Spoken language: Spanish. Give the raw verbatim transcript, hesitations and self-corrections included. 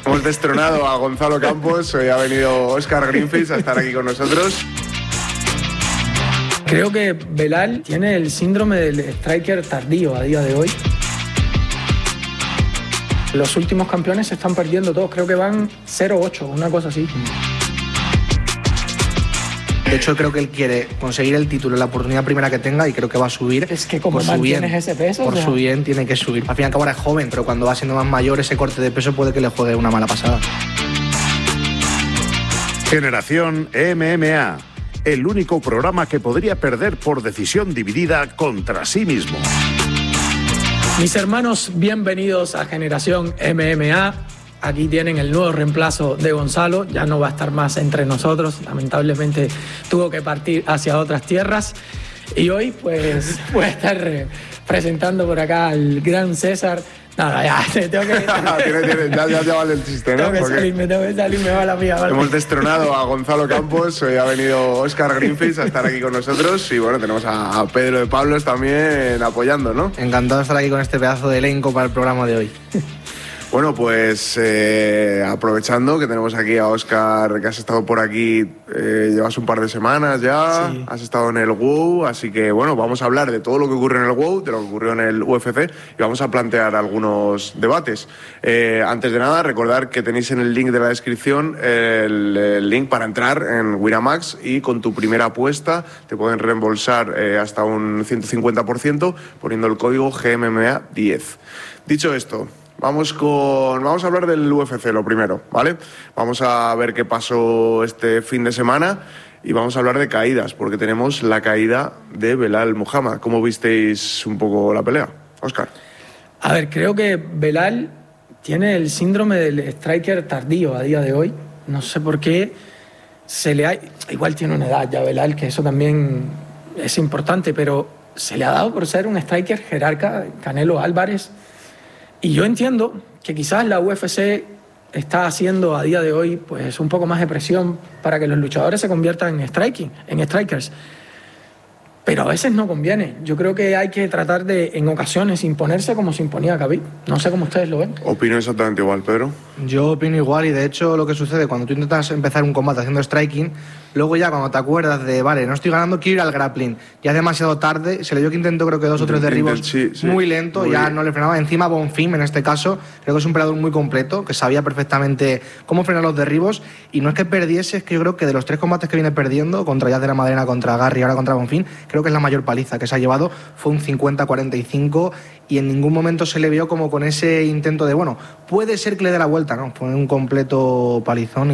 Hemos destronado a Gonzalo Campos, hoy ha venido Óscar Greenfields a estar aquí con nosotros. Creo que Belal tiene el síndrome del striker tardío a día de hoy. Los últimos campeones se están perdiendo todos, creo que van cero ocho, una cosa así. De hecho, creo que él quiere conseguir el título en la oportunidad primera que tenga y creo que va a subir. Es que como mantienes ese peso... Por o sea... su bien tiene que subir. Al fin y al cabo ahora es joven, pero cuando va siendo más mayor ese corte de peso puede que le juegue una mala pasada. Generación M M A, el único programa que podría perder por decisión dividida contra sí mismo. Mis hermanos, bienvenidos a Generación M M A. Aquí tienen el nuevo reemplazo de Gonzalo, ya no va a estar más entre nosotros, lamentablemente tuvo que partir hacia otras tierras. Y hoy pues voy a estar presentando por acá al gran César. Nada, ya, tengo que... tiene, tiene, ya, ya, ya vale el chiste, ¿no? Tengo que salirme, tengo que salirme, va la mía. Vale. Hemos destronado a Gonzalo Campos, hoy ha venido Óscar Greenfields a estar aquí con nosotros y bueno, tenemos a Pedro de Pablos también apoyando, ¿no? Encantado de estar aquí con este pedazo de elenco para el programa de hoy. Bueno, pues eh, aprovechando que tenemos aquí a Óscar, que has estado por aquí, eh, llevas un par de semanas ya, sí. Has estado en el WOW, así que bueno, vamos a hablar de todo lo que ocurre en el WOW, de lo que ocurrió en el U F C y vamos a plantear algunos debates. Eh, antes de nada, recordar que tenéis en el link de la descripción el, el link para entrar en Winamax y con tu primera apuesta te pueden reembolsar eh, hasta un ciento cincuenta por ciento poniendo el código G M M A diez. Dicho esto, Vamos con, vamos a hablar del U F C lo primero, ¿vale? Vamos a ver qué pasó este fin de semana y vamos a hablar de caídas, porque tenemos la caída de Belal Muhammad. ¿Cómo visteis un poco la pelea, Óscar? A ver, creo que Belal tiene el síndrome del striker tardío a día de hoy. No sé por qué se le ha... Igual tiene una edad ya Belal, que eso también es importante, pero se le ha dado por ser un striker jerarca, Canelo Álvarez. Y yo entiendo que quizás la U F C está haciendo a día de hoy pues un poco más de presión para que los luchadores se conviertan en striking, en strikers. Pero a veces no conviene. Yo creo que hay que tratar de, en ocasiones, imponerse como se imponía Khabib. No sé cómo ustedes lo ven. Opino exactamente igual, Pedro. Yo opino igual y de hecho lo que sucede cuando tú intentas empezar un combate haciendo striking, luego ya cuando te acuerdas de, vale, no estoy ganando, quiero ir al grappling. Ya es demasiado tarde, se le dio que intentó creo que dos o tres derribos sí, sí, muy lento, muy... ya no le frenaba. Encima Bonfim en este caso, creo que es un peleador muy completo, que sabía perfectamente cómo frenar los derribos y no es que perdiese, es que yo creo que de los tres combates que viene perdiendo, contra Yaz de la Madalena, contra Garry y ahora contra Bonfim, creo que es la mayor paliza que se ha llevado, fue un cincuenta cuarenta y cinco y en ningún momento se le vio como con ese intento de, bueno, puede ser que le dé la vuelta, ¿no? Fue un completo palizón.